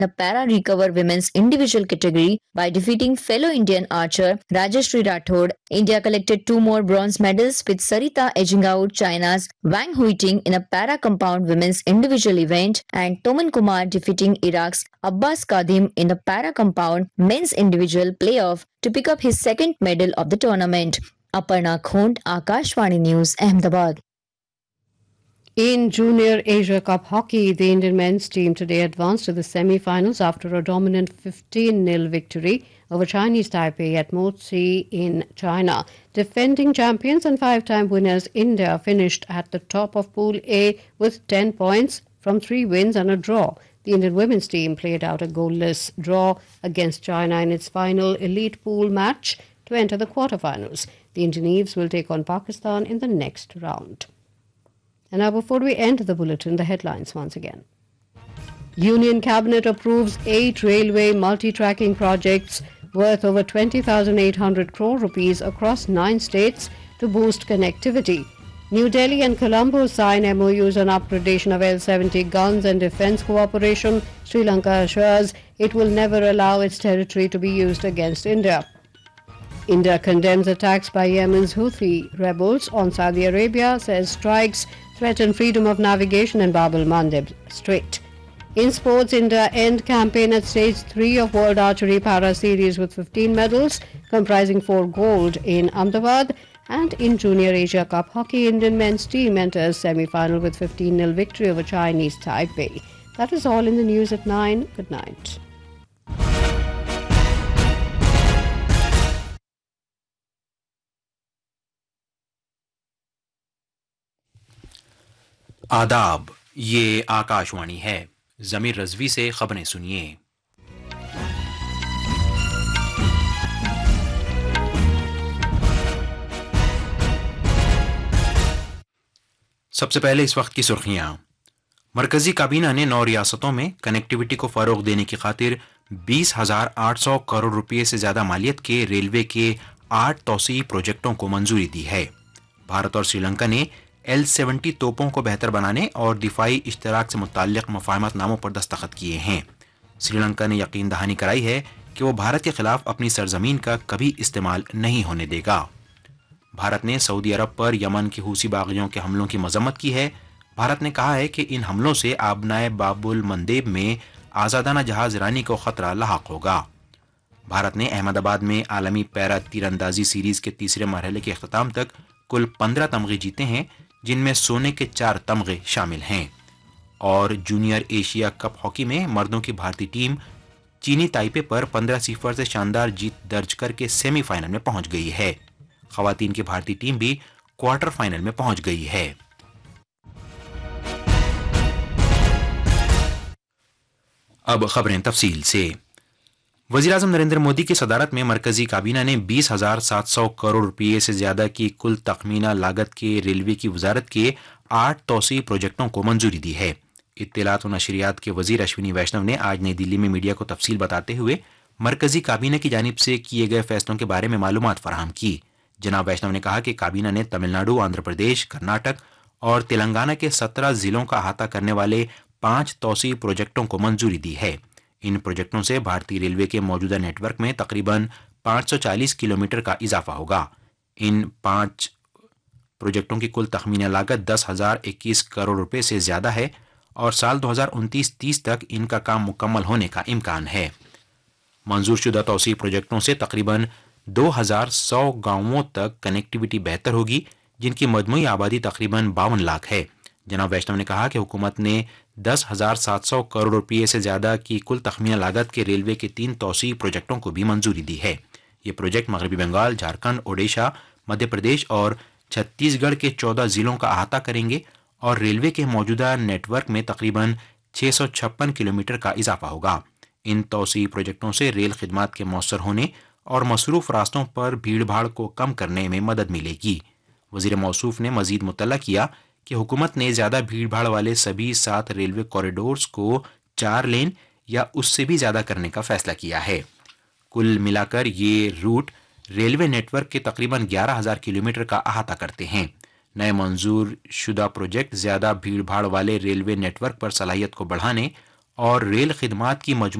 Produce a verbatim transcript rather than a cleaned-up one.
the para recover women's individual category by defeating fellow Indian archer Rajashri Rathod. India collected two more bronze medals with Sarita edging out China's Wang Huiting in a para compound women's individual event and Toman Kumar defeating Iraq's Abbas Kadim in the para compound men's individual playoff to pick up his second medal of the tournament. Aparna Khond, Akashvani News, Ahmedabad. In Junior Asia Cup hockey, the Indian men's team today advanced to the semi-finals after a dominant fifteen nil victory over Chinese Taipei at Mozi in China. Defending champions and five-time winners India finished at the top of Pool A with ten points from three wins and a draw. The Indian women's team played out a goalless draw against China in its final elite pool match to enter the quarterfinals. The Indian will take on Pakistan in the next round. And now, before we end the bulletin, the headlines once again. Union Cabinet approves eight railway multi-tracking projects worth over twenty thousand eight hundred crore rupees across nine states to boost connectivity. New Delhi and Colombo sign M O Us on upgradation of L seventy guns and defence cooperation. Sri Lanka assures it will never allow its territory to be used against India. India condemns attacks by Yemen's Houthi rebels on Saudi Arabia, says strikes threaten freedom of navigation in Bab el-Mandeb Strait. In sports, India end campaign at stage three of World Archery Para Series with fifteen medals, comprising four gold in Ahmedabad. And in Junior Asia Cup hockey, Indian men's team enters semi-final with fifteen nil victory over Chinese Taipei. That is all in the news at nine. Good night. आदाब, ये आकाशवाणी है। ज़मीर रज़वी से खबरें सुनिए। सबसे पहले इस वक्त की सुर्खियां। मरकजी काबीना ने नौ रियासतों में कनेक्टिविटी को फरोग देने की खातिर बीस हजार आठ सौ करोड़ रुपये से ज्यादा मालियत के रेलवे के आठ तौसीई प्रोजेक्टों को मंजूरी दी है। भारत और श्रीलंका ने एल सेवेंटी तोपों को बेहतर बनाने और दिफाई इश्तराक से मुताल्लिक मुफाहमतनामों पर दस्तखत किए हैं। श्रीलंका ने यकीन दहानी कराई है कि वो भारत के खिलाफ अपनी सरजमीन का कभी इस्तेमाल नहीं होने देगा। भारत ने सऊदी अरब पर यमन के हूसी बागियों के हमलों की मजम्मत की है। भारत ने कहा है कि इन हमलों से आबनाए बाबुल मंदेब में आज़ादाना जहाज रानी को खतरा लाहक होगा। भारत ने अहमदाबाद में आलमी पैरा तीरंदाजी सीरीज के तीसरे मरहले के अख्ताम तक कुल पंद्रह तमगे जीते हैं, जिनमें सोने के चार तमगे शामिल हैं। और जूनियर एशिया कप हॉकी में मर्दों की भारतीय टीम चीनी ताइपे पर पंद्रह सिफर से शानदार जीत दर्ज करके सेमीफाइनल में पहुंच गई है। खवातीन की भारतीय टीम भी क्वार्टर फाइनल में पहुंच गई है। अब खबरें तफसील से। वज़ीर-ए-आज़म नरेंद्र मोदी की सदारत में मरकजी काबीना ने बीस हजार सात सौ करोड़ रुपये से ज्यादा की कुल तखमीना लागत के रेलवे की वजारत के आठ तौसीई प्रोजेक्टों को मंजूरी दी है। इत्तलात व नशरियात के वजीर अश्विनी वैष्णव ने आज नई दिल्ली में मीडिया को तफसील बताते हुए मरकजी काबीना की जानिब से किए गए फैसलों के बारे में मालूमात फराहम की। जनाब वैष्णव ने कहा कि काबीना ने तमिलनाडु, आंध्र प्रदेश, कर्नाटक और तेलंगाना के सत्रह जिलों का अहाता करने वाले पांच तौसीई प्रोजेक्टों को मंजूरी दी है। इन प्रोजेक्टों से भारतीय रेलवे के मौजूदा नेटवर्क में तकरीबन पाँच सौ चालीस किलोमीटर का इजाफा होगा। इन पांच प्रोजेक्टों की कुल तखमीना लागत दस हजार इक्कीस करोड़ रुपए से ज्यादा है और साल दो हजार उनतीस तीस तक इनका काम मुकम्मल होने का इम्कान है। मंजूर शुदा तौसीई प्रोजेक्टों से तकरीबन दो हजार सौ गांवों तक कनेक्टिविटी बेहतर होगी, जिनकी मजमूई आबादी तकरीबन बावन लाख है। जनाब वैष्णव ने कहा कि हुकूमत ने दस हजार सात सौ करोड़ रुपये से ज्यादा की कुल तखमीना लागत के रेलवे के तीन तौसीई प्रोजेक्टों को भी मंजूरी दी है। ये प्रोजेक्ट मगरबी बंगाल, झारखंड, ओडिशा, मध्य प्रदेश और छत्तीसगढ़ के चौदह जिलों का अहाता करेंगे और रेलवे के मौजूदा नेटवर्क में तकरीबन छः सौ छप्पन किलोमीटर का इजाफा होगा। इन तौसीई प्रोजेक्टों से रेल खिदमात के मौसर होने और मसरूफ रास्तों पर भीड़ भाड़ को कम करने में मदद मिलेगी। वजीर मौसूफ ने मजीद मुतल्ला किया कि हुकूमत ने ज़्यादा भीड़ भाड़ वाले सभी सात रेलवे कॉरिडोर्स को चार लेन या उससे भी ज़्यादा करने का फैसला किया है। कुल मिलाकर ये रूट रेलवे नेटवर्क के तकरीबन ग्यारह हजार किलोमीटर का अहाता करते हैं। नए मंजूर शुदा प्रोजेक्ट ज़्यादा भीड़ भाड़ वाले रेलवे नेटवर्क पर सलाहियत को बढ़ाने اور ریل خدمات کی مجموعی